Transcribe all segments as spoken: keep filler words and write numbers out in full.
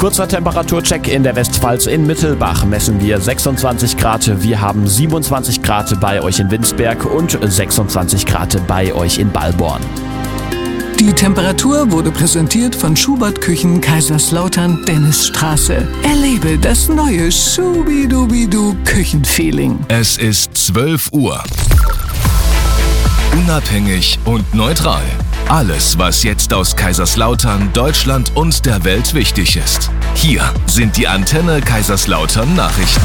Kurzer Temperaturcheck in der Westpfalz. In Mittelbach messen wir sechsundzwanzig Grad. Wir haben siebenundzwanzig Grad bei euch in Winsberg und sechsundzwanzig Grad bei euch in Ballborn. Die Temperatur wurde präsentiert von Schubert Küchen Kaiserslautern Dennisstraße. Erlebe das neue Schubidubidu Küchenfeeling. Es ist zwölf Uhr. Unabhängig und neutral. Alles, was jetzt aus Kaiserslautern, Deutschland und der Welt wichtig ist. Hier sind die Antenne Kaiserslautern Nachrichten.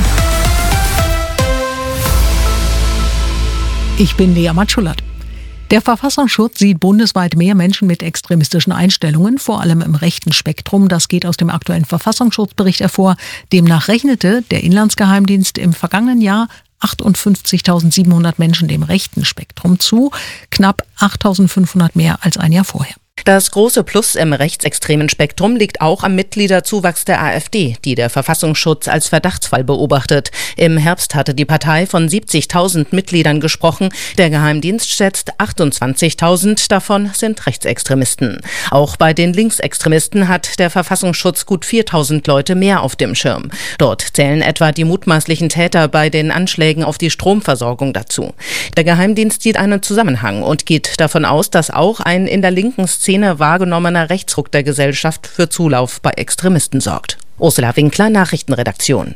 Ich bin Lea Matschulat. Der Verfassungsschutz sieht bundesweit mehr Menschen mit extremistischen Einstellungen, vor allem im rechten Spektrum. Das geht aus dem aktuellen Verfassungsschutzbericht hervor. Demnach rechnete der Inlandsgeheimdienst im vergangenen Jahr achtundfünfzigtausendsiebenhundert Menschen dem rechten Spektrum zu, knapp achttausendfünfhundert mehr als ein Jahr vorher. Das große Plus im rechtsextremen Spektrum liegt auch am Mitgliederzuwachs der AfD, die der Verfassungsschutz als Verdachtsfall beobachtet. Im Herbst hatte die Partei von siebzigtausend Mitgliedern gesprochen. Der Geheimdienst schätzt achtundzwanzigtausend, davon sind Rechtsextremisten. Auch bei den Linksextremisten hat der Verfassungsschutz gut viertausend Leute mehr auf dem Schirm. Dort zählen etwa die mutmaßlichen Täter bei den Anschlägen auf die Stromversorgung dazu. Der Geheimdienst sieht einen Zusammenhang und geht davon aus, dass auch ein in der linken Szene wahrgenommener Rechtsruck der Gesellschaft für Zulauf bei Extremisten sorgt. Ursula Winkler, Nachrichtenredaktion.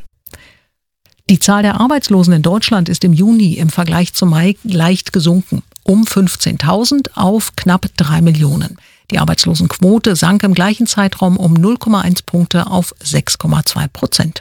Die Zahl der Arbeitslosen in Deutschland ist im Juni im Vergleich zum Mai leicht gesunken. Um fünfzehntausend auf knapp drei Millionen. Die Arbeitslosenquote sank im gleichen Zeitraum um null Komma eins Punkte auf sechs Komma zwei Prozent.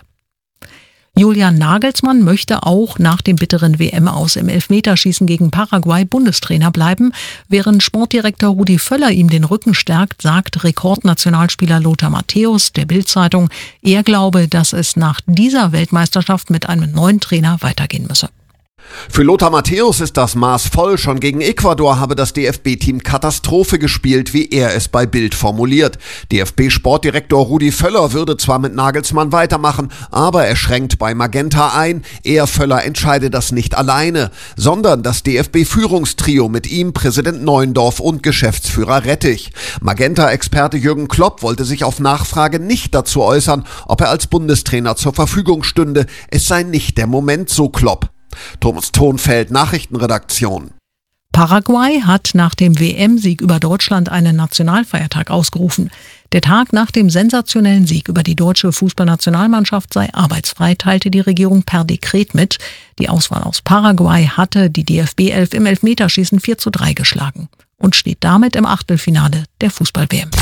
Julian Nagelsmann möchte auch nach dem bitteren W M-Aus im Elfmeterschießen gegen Paraguay Bundestrainer bleiben. Während Sportdirektor Rudi Völler ihm den Rücken stärkt, sagt Rekordnationalspieler Lothar Matthäus der Bild-Zeitung, er glaube, dass es nach dieser Weltmeisterschaft mit einem neuen Trainer weitergehen müsse. Für Lothar Matthäus ist das Maß voll. Schon gegen Ecuador habe das D F B-Team Katastrophe gespielt, wie er es bei Bild formuliert. D F B-Sportdirektor Rudi Völler würde zwar mit Nagelsmann weitermachen, aber er schränkt bei Magenta ein. Er, Völler, entscheide das nicht alleine, sondern das D F B-Führungstrio mit ihm, Präsident Neuendorf und Geschäftsführer Rettich. Magenta-Experte Jürgen Klopp wollte sich auf Nachfrage nicht dazu äußern, ob er als Bundestrainer zur Verfügung stünde. Es sei nicht der Moment, so Klopp. Thomas Thonfeld, Nachrichtenredaktion. Paraguay hat nach dem W M-Sieg über Deutschland einen Nationalfeiertag ausgerufen. Der Tag nach dem sensationellen Sieg über die deutsche Fußballnationalmannschaft sei arbeitsfrei, teilte die Regierung per Dekret mit. Die Auswahl aus Paraguay hatte die D F B elf im Elfmeterschießen vier zu drei geschlagen und steht damit im Achtelfinale der Fußball-W M.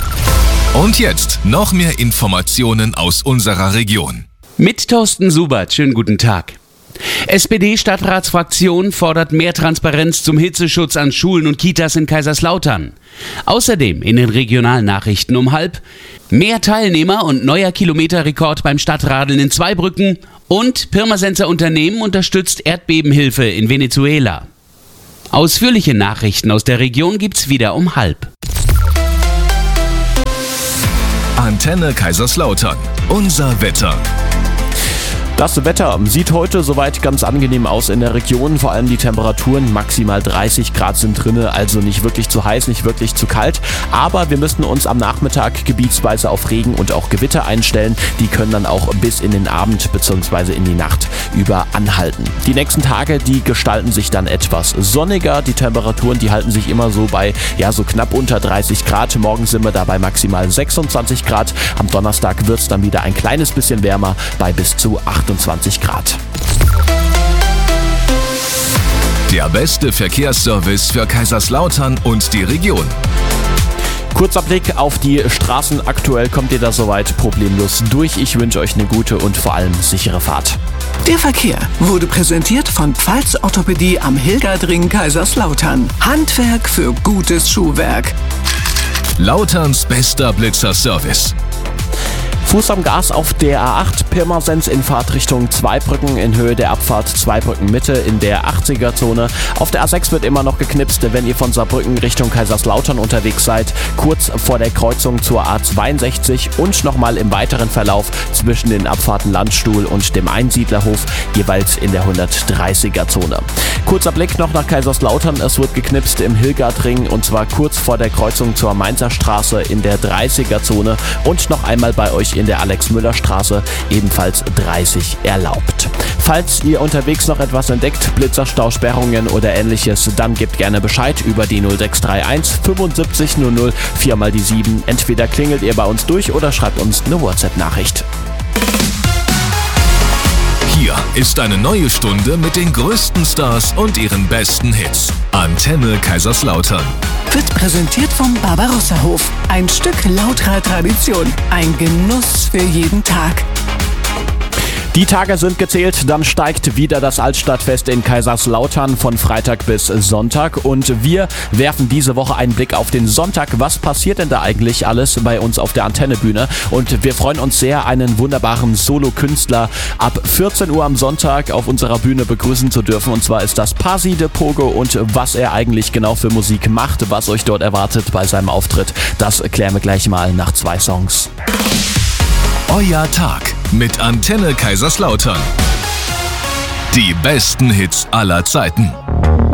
Und jetzt noch mehr Informationen aus unserer Region. Mit Thorsten Subert, schönen guten Tag. S P D-Stadtratsfraktion fordert mehr Transparenz zum Hitzeschutz an Schulen und Kitas in Kaiserslautern. Außerdem in den regionalen Nachrichten um halb mehr Teilnehmer und neuer Kilometerrekord beim Stadtradeln in Zweibrücken und Pirmasenser Unternehmen unterstützt Erdbebenhilfe in Venezuela. Ausführliche Nachrichten aus der Region gibt's wieder um halb. Antenne Kaiserslautern. Unser Wetter. Das Wetter sieht heute soweit ganz angenehm aus in der Region, vor allem die Temperaturen, maximal dreißig Grad sind drinne, also nicht wirklich zu heiß, nicht wirklich zu kalt, aber wir müssen uns am Nachmittag gebietsweise auf Regen und auch Gewitter einstellen, die können dann auch bis in den Abend bzw. in die Nacht über anhalten. Die nächsten Tage, die gestalten sich dann etwas sonniger, die Temperaturen, die halten sich immer so bei, ja, so knapp unter dreißig Grad, morgen sind wir da bei maximal sechsundzwanzig Grad, am Donnerstag wird es dann wieder ein kleines bisschen wärmer bei bis zu achtundzwanzig Grad. Der beste Verkehrsservice für Kaiserslautern und die Region. Kurzer Blick auf die Straßen. Aktuell kommt ihr da soweit problemlos durch. Ich wünsche euch eine gute und vor allem sichere Fahrt. Der Verkehr wurde präsentiert von Pfalz Orthopädie am Hilgerdring Kaiserslautern. Handwerk für gutes Schuhwerk. Lauterns bester Blitzerservice. Fuß am Gas auf der A acht, Pirmasens in Fahrtrichtung Zweibrücken in Höhe der Abfahrt Zweibrücken Mitte in der achtziger-Zone. Auf der A sechs wird immer noch geknipst, wenn ihr von Saarbrücken Richtung Kaiserslautern unterwegs seid, kurz vor der Kreuzung zur A zweiundsechzig und nochmal im weiteren Verlauf zwischen den Abfahrten Landstuhl und dem Einsiedlerhof, jeweils in der hundertdreißiger-Zone. Kurzer Blick noch nach Kaiserslautern, es wird geknipst im Hilgerdring und zwar kurz vor der Kreuzung zur Mainzer Straße in der dreißiger-Zone und noch einmal bei euch in in der Alex-Müller-Straße ebenfalls dreißig erlaubt. Falls ihr unterwegs noch etwas entdeckt, Blitzer, Stausperrungen oder ähnliches, dann gebt gerne Bescheid über die null sechs drei eins fünfundsiebzig null null vier mal die sieben. Entweder klingelt ihr bei uns durch oder schreibt uns eine WhatsApp-Nachricht. Hier ist eine neue Stunde mit den größten Stars und ihren besten Hits. Antenne Kaiserslautern. Wird präsentiert vom Barbarossa-Hof. Ein Stück lauterer Tradition. Ein Genuss für jeden Tag. Die Tage sind gezählt, dann steigt wieder das Altstadtfest in Kaiserslautern von Freitag bis Sonntag und wir werfen diese Woche einen Blick auf den Sonntag. Was passiert denn da eigentlich alles bei uns auf der Antennebühne? Und wir freuen uns sehr, einen wunderbaren Solo-Künstler ab vierzehn Uhr am Sonntag auf unserer Bühne begrüßen zu dürfen. Und zwar ist das Pasi de Pogo und was er eigentlich genau für Musik macht, was euch dort erwartet bei seinem Auftritt, das klären wir gleich mal nach zwei Songs. Euer Tag mit Antenne Kaiserslautern. Die besten Hits aller Zeiten.